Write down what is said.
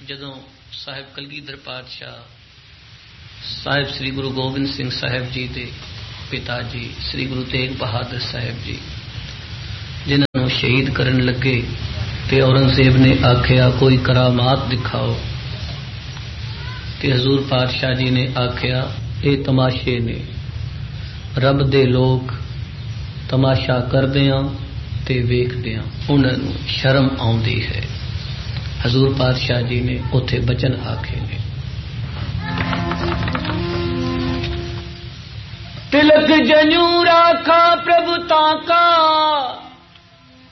जदों साहिब कलगीधर पातशाह साहिब श्री गुरु गोबिंद सिंह साहिब जी के पिता जी श्री गुरु तेग बहादुर साहिब जी जिन्होंने शहीद करन लगे ते औरंगजेब ने आख्या कोई करामात दिखाओ ते हजूर पातशाह जी ने आख्या ये तमाशे ने रब दे लोग तमाशा करदियां ते वेखदियां उन्होंने शर्म आउंदी है। हजूर पातशाह जी ने उथे बचन आखे ने तिलक जन्यू राखा प्रभु ताका